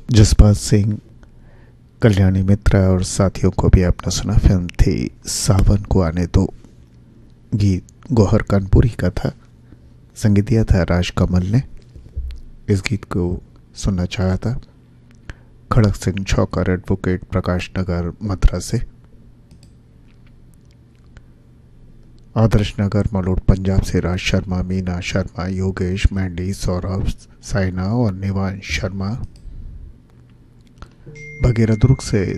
जसपाल सिंह, कल्याणी मित्रा और साथियों को भी आपने सुना। फिल्म थी सावन को आने दो। गीत गौहर कानपुरी का था। संगीत दिया था राज कमल ने। इस गीत को सुनना चाहा था खड़क सिंह छौकर, एडवोकेट, प्रकाश नगर, मथुरा से। आदर्श नगर, मलोट, पंजाब से राज शर्मा, मीना शर्मा, योगेश, मैंडी, सौरभ, साइना और निवांश शर्मा। भगीरथ दुर्ग से